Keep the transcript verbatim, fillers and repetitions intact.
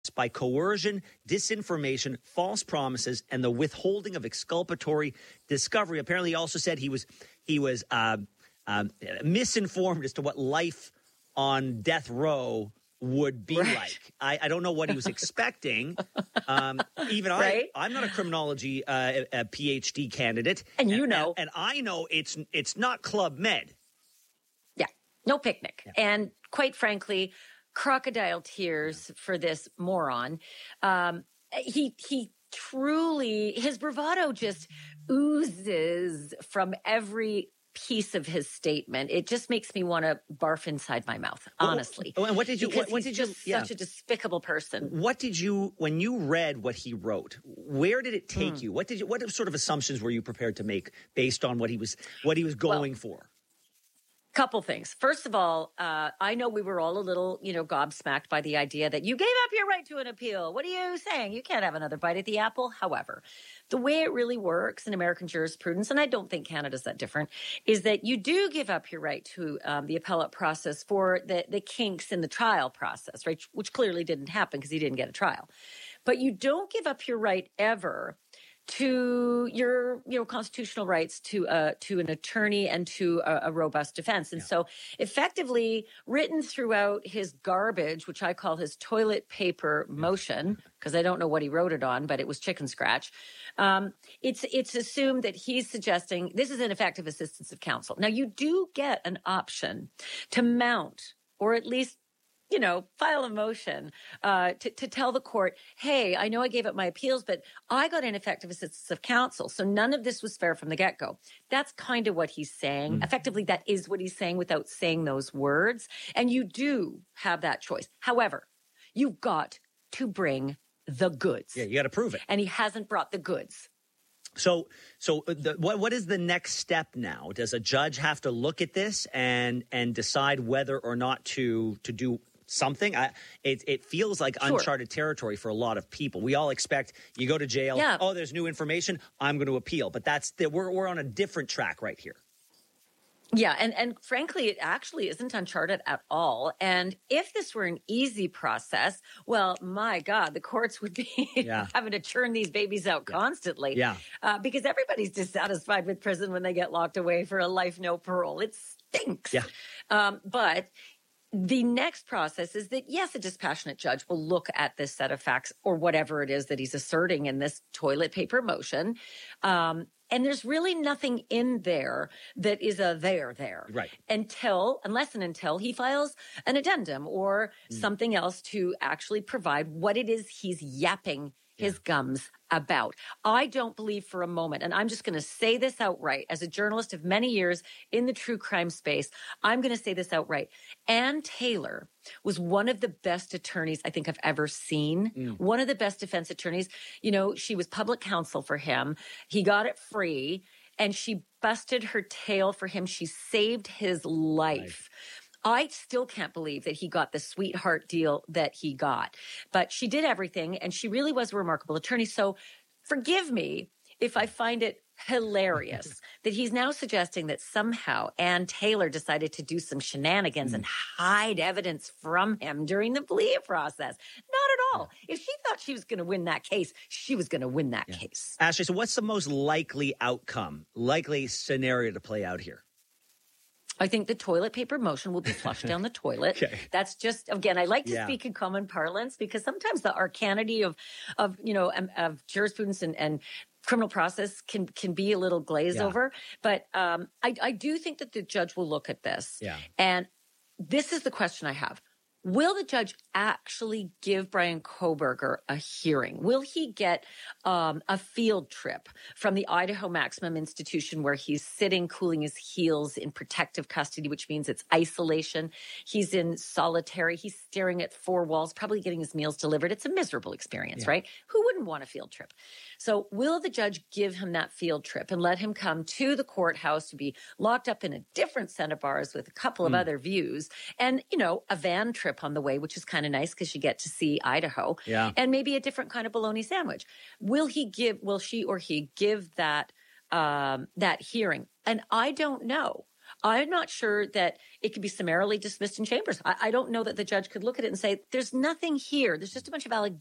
by coercion, disinformation, false promises, and the withholding of exculpatory discovery. Apparently, he also said he was he was uh, um, misinformed as to what life on death row would be right. like. I, I don't know what he was expecting. Um, even right? I, I'm not a criminology uh, a PhD candidate, and you know, and, and I know it's it's not Club Med. Yeah, no picnic, yeah. and quite frankly, crocodile tears yeah. for this moron. Um, he he truly, his bravado just oozes from every piece of his statement. It just makes me want to barf inside my mouth, honestly. Oh, and what did you? Because what, what he's did you? Just yeah. such a despicable person. What did you? When you read what he wrote, where did it take mm. you? What did you? What sort of assumptions were you prepared to make based on what he was what he was going well, for? Couple things. First of all, uh, I know we were all a little, you know, gobsmacked by the idea that you gave up your right to an appeal. What are you saying? You can't have another bite at the apple. However, the way it really works in American jurisprudence, and I don't think Canada's that different, is that you do give up your right to um, the appellate process for the, the kinks in the trial process, right? Which clearly didn't happen because he didn't get a trial. But you don't give up your right ever to your, you know, constitutional rights to uh, to an attorney and to a, a robust defense. And yeah. so effectively written throughout his garbage, which I call his toilet paper motion, because I don't know what he wrote it on, but it was chicken scratch. Um, it's it's assumed that he's suggesting this is ineffective assistance of counsel. Now, you do get an option to mount, or at least you know, file a motion uh, to, to tell the court, hey, I know I gave up my appeals, but I got ineffective assistance of counsel. So none of this was fair from the get-go. That's kind of what he's saying. Mm. Effectively, that is what he's saying without saying those words. And you do have that choice. However, you've got to bring the goods. Yeah, you got to prove it. And he hasn't brought the goods. So, so the, what what is the next step now? Does a judge have to look at this and and decide whether or not to to do something? I, it, it feels like sure. uncharted territory for a lot of people. We all expect you go to jail. Yeah. Oh, there's new information. I'm going to appeal. But that's the, we're we're on a different track right here. Yeah, and, and frankly, it actually isn't uncharted at all. And if this were an easy process, well, my God, the courts would be yeah. having to churn these babies out yeah. constantly. Yeah, uh, because everybody's dissatisfied with prison when they get locked away for a life no parole. It stinks. Yeah, um, but. The next process is that, yes, a dispassionate judge will look at this set of facts or whatever it is that he's asserting in this toilet paper motion. Um, and there's really nothing in there that is a there there. Right. Until, unless and until he files an addendum or mm. something else to actually provide what it is he's yapping his gums about. I don't believe for a moment, and I'm just going to say this outright, as a journalist of many years in the true crime space, I'm going to say this outright. Ann Taylor was one of the best attorneys I think I've ever seen. Mm. One of the best defense attorneys. You know, she was public counsel for him. He got it free, and she busted her tail for him. She saved his life. life. I still can't believe that he got the sweetheart deal that he got. But she did everything, and she really was a remarkable attorney. So forgive me if I find it hilarious that he's now suggesting that somehow Ann Taylor decided to do some shenanigans mm. and hide evidence from him during the plea process. Not at all. Yeah. If she thought she was going to win that case, she was going to win that yeah. case. Ashley, so what's the most likely outcome, likely scenario to play out here? I think the toilet paper motion will be flushed down the toilet. Okay. That's just, again, I like to yeah. speak in common parlance because sometimes the arcanity of, of you know, of, of jurisprudence and, and criminal process can can be a little glazed yeah. over. But um, I, I do think that the judge will look at this. Yeah. And this is the question I have. Will the judge actually give Bryan Kohberger a hearing? Will he get um, a field trip from the Idaho Maximum Institution where he's sitting, cooling his heels in protective custody, which means it's isolation. He's in solitary. He's staring at four walls, probably getting his meals delivered. It's a miserable experience, yeah. right? Who wouldn't want a field trip? So will the judge give him that field trip and let him come to the courthouse to be locked up in a different set of bars with a couple of mm. other views and, you know, a van trip on the way, which is kind of nice because you get to see Idaho yeah. and maybe a different kind of bologna sandwich. Will he give, will she or he give that, um, that hearing? And I don't know. I'm not sure that it could be summarily dismissed in chambers. I, I don't know that the judge could look at it and say, there's nothing here. There's just a bunch of allegations